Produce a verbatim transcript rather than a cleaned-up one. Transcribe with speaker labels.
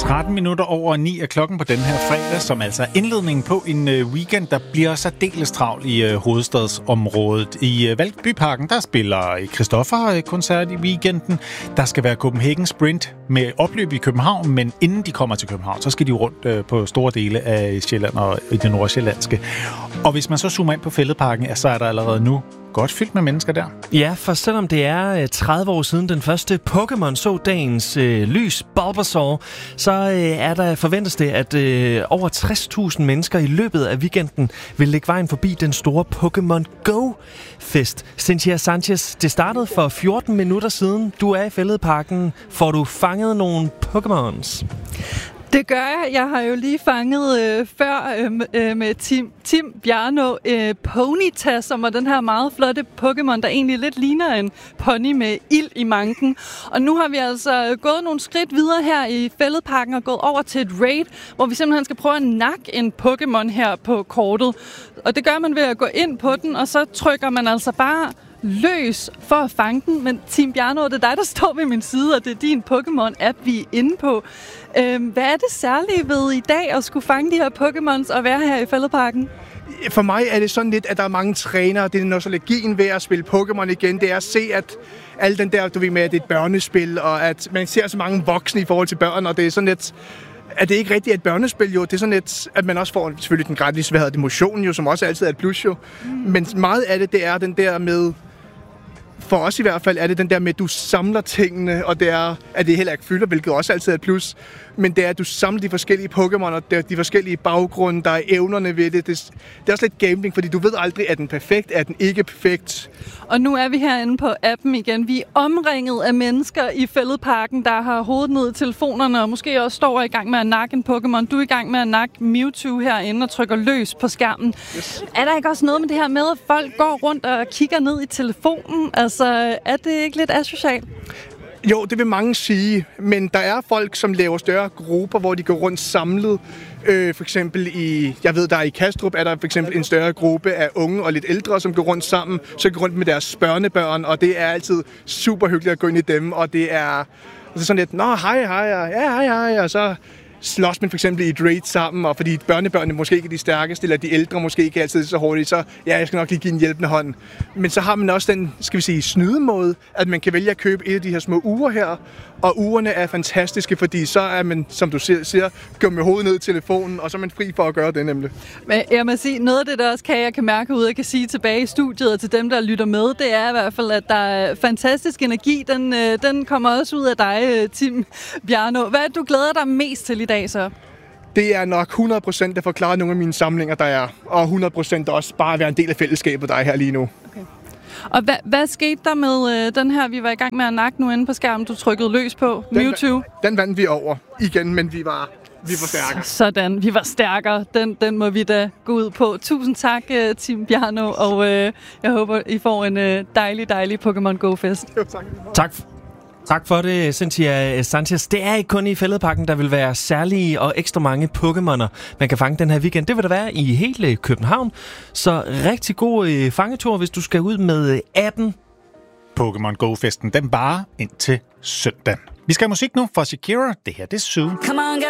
Speaker 1: tretten minutter over ni er klokken på den her fredag, som altså er indledningen på en weekend, der bliver særdeles travl i hovedstadsområdet. I Valbyparken, der spiller Christoffer koncert i weekenden. Der skal være Copenhagen Sprint med opløb i København, men inden de kommer til København, så skal de jo rundt på store dele af Sjælland og i det nordsjællandske. Og hvis man så zoomer ind på Fælledparken, så er der allerede nu godt fyldt med mennesker der.
Speaker 2: Ja, for selvom det er tredive år siden den første Pokémon så dagens øh, lys, Bulbasaur, så øh, er der forventes det, at øh, over tres tusind mennesker i løbet af weekenden vil lægge vejen forbi den store Pokémon Go-fest. Cynthia Sanchez, det startede for fjorten minutter siden. Du er i Fælledparken. Får du fanget nogle Pokémons?
Speaker 3: Det gør jeg. Jeg har jo lige fanget øh, før øh, med Tim, Tim Bjarno øh, Ponyta, som er den her meget flotte Pokémon, der egentlig lidt ligner en pony med ild i manken. Og nu har vi altså gået nogle skridt videre her i Fælledparken og gået over til et raid, hvor vi simpelthen skal prøve at nakke en Pokémon her på kortet. Og det gør man ved at gå ind på den, og så trykker man altså bare løs for at fange den. Men Tim Bjarno, det er dig, der står ved min side, og det er din Pokémon-app, vi er inde på. Øhm, hvad er det særlige ved i dag at skulle fange de her Pokémons og være her i Fælledparken?
Speaker 4: For mig er det sådan lidt, at der er mange trænere. Det er nostalgien ved at spille Pokémon igen. Det er at se, at alle den der, du ved med, at det er et børnespil, og at man ser så mange voksne i forhold til børn, og det er sådan lidt, at det ikke rigtigt er et børnespil, jo. Det er sådan lidt, at man også får selvfølgelig den gratis, hvad hedder det, motion, jo, som også altid er et plus, jo. Mm. Men meget af det, det er den der med, for os i hvert fald, er det den der med, at du samler tingene, og det er, at det heller ikke fylder, hvilket også altid er et plus. Men det er, at du samler de forskellige Pokémon, og det er de forskellige baggrunde, der er evnerne ved det. Det, det er også lidt gambling, fordi du ved aldrig, er den perfekt, er den ikke perfekt.
Speaker 3: Og nu er vi herinde på appen igen. Vi er omringet af mennesker i Fælledparken, der har hovedet ned i telefonerne, og måske også står i gang med at nakke en Pokémon. Du er i gang med at nakke Mewtwo herinde og trykker løs på skærmen. Yes. Er der ikke også noget med det her med, at folk går rundt og kigger ned i telefonen? Altså, er det ikke lidt asocialt?
Speaker 4: Jo, det vil mange sige, men der er folk, som laver større grupper, hvor de går rundt samlet. Øh, for eksempel i, jeg ved, der er i Kastrup, er der for eksempel en større gruppe af unge og lidt ældre, som går rundt sammen, så går rundt med deres børnebørn, og det er altid super hyggeligt at gå ind i dem, og det er, det er sådan lidt, nå, hej, hej, ja, hej, hej, og så slås man for eksempel i et raid sammen, og fordi børnebørnene måske ikke er de stærkeste, eller de ældre måske ikke altid så hurtigt, så ja, jeg skal nok lige give en hjælpende hånd. Men så har man også den, skal vi sige, snydemåde, at man kan vælge at købe et af de her små uger her, og ugerne er fantastiske, fordi så er man, som du siger, går med hovedet ned i telefonen, og så er man fri for at gøre det nemlig.
Speaker 3: Men jeg må sige, noget af det, der også kan, jeg kan mærke ud, jeg kan sige tilbage i studiet og til dem, der lytter med, det er i hvert fald, at der er fantastisk energi. Den, den kommer også ud af dig, Tim Bjarno. Hvad er det, du glæder dig mest til i dag så?
Speaker 4: Det er nok hundrede procent at forklare nogle af mine samlinger, der er, og hundrede procent også bare at være en del af fællesskabet, der er her lige nu. Okay.
Speaker 3: Og hvad, hvad skete der med øh, den her, vi var i gang med at nakke nu inde på skærmen, du trykkede løs på?
Speaker 4: Den,
Speaker 3: Mewtwo?
Speaker 4: Den vandt vi over igen, men vi var, vi var stærkere.
Speaker 3: Sådan, vi var stærkere. Den, den må vi da gå ud på. Tusind tak, uh, Tim Bjarno, og uh, jeg håber, I får en uh, dejlig, dejlig Pokémon Go-fest.
Speaker 4: Jo, tak.
Speaker 2: Tak. Tak for det, Cynthia Sanchez. Det er ikke kun i Fælledparken, der vil være særlige og ekstra mange Pokémoner, man kan fange den her weekend. Det vil der være i hele København. Så rigtig god øh, fangetur, hvis du skal ud med appen.
Speaker 1: Pokémon Go-festen, den varer indtil søndag. Vi skal have musik nu fra Shakira. Det her, det er Sue.
Speaker 5: Come on, get